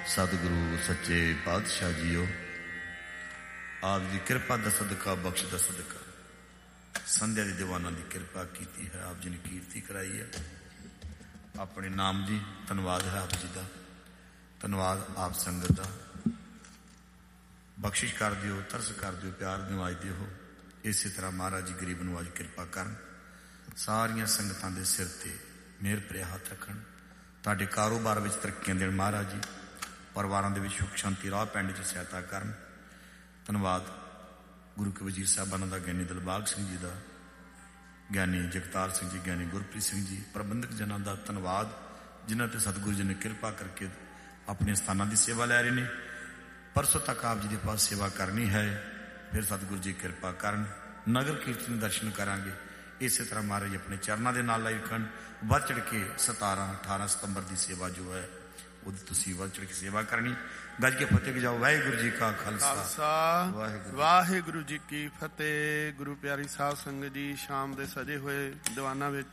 सतगुरु सच्चे पातशाह जीओ, आप जी कृपा का सदका, बख्श का सदका, संध्या के दीवाना की कृपा की है। आप जी ने कीर्ति कराई है अपने नाम की। धन्यवाद है आप जी का, धन्यवाद आप संगत का। बख्शिश कर दियो, तरस कर दियो, प्यार नवाज दियो। इस तरह महाराज जी गरीब नवाज कृपा करन, सारिया संगतां दे सिर ते मेहर भरिया हाथ रखन, तुहाडे कारोबार विच तरक्कियां देण महाराज जी, परिवारां दे विच सुख शांति राह पैण च सहायता करन। धन्यवाद गुरु के वजीर साहबाना दा, ज्ञानी दिलबाग सिंह जी का, ज्ञानी जगतार सिंह जी, ज्ञानी गुरप्रीत सिंह जी, प्रबंधक जनां दा धन्यवाद जिन्हां ते सतगुरु जी ने कृपा करके अपने स्थानां की सेवा लै रहे हैं। परसों तक आप जी के पास सेवा करनी है, फिर सतगुरु जी कृपा करन, नगर कीर्तन दर्शन करांगे। इस तरह महाराज अपने चरणों के नाल लाई रखन। बढ़ चढ़ के 17-18 सितंबर की सेवा जो है वो तुसीं बढ़ चढ़ के सेवा करनी। गज के फतेह के जाओ। वाहिगुरु जी का खालसा, वाहिगुरु जी की फतेह। गुरु प्यारी साध संगत जी, शाम के सजे हुए दीवाना विच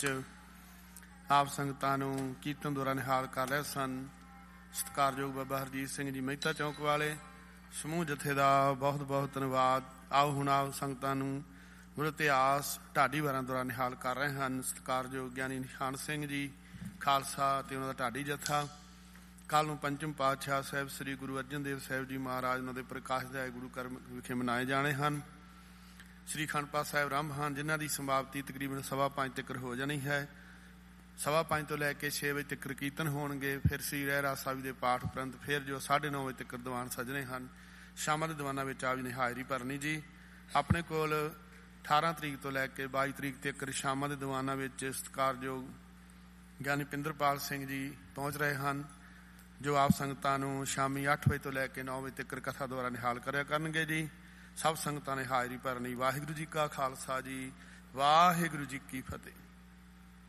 आप संगतां नूं कीर्तन द्वारा निहाल कर रहे सन। सत्कारयोग बाबा हरजीत सिंह जी मेहता चौक वाले समूह जथे का बहुत बहुत धन्यवाद। आओ हुण आप संगतां नूं गुर इतिहास ढाडी वारां द्वारा निहाल कर रहे हैं। सत्कारयोग ज्ञानी निशान सिंह जी खालसा ते उन्हां दा ढाडी जथा कल नूं पंचम पातशाह साहिब श्री गुरु अर्जन देव साहिब जी महाराज उन्हां दे प्रकाश दायक गुरु कर्म विखे मनाए जाने हैं। श्री अखंड पाठ साहिब रामहान जिन्हां दी समाप्ति तकरीबन 5:15 तक हो जानी है। 5:15 तो लैके 6 बजे तक कीर्तन होणगे। फिर श्री रहरास साहिब के पाठ उपरंत फिर जो 9:30 बजे तक दीवान सजने हैं। शामां दे दीवानां विच आप जी ने हाज़री भरनी जी। अपने कोल 18 तरीक तो लैके 22 तरीक तक शामां दे दीवानां विच सत्कारयोग ज्ञानी पिंदरपाल सिंह जी पहुँच रहे हैं, जो आप संगतां नूं शामी 8 बजे तो लैके 9 बजे तक कथा द्वारा निहाल करिया करनगे जी। सब संगतां ने हाज़री भरनी। वाहिगुरू जी का खालसा जी, वाहिगुरू जी की फतेह।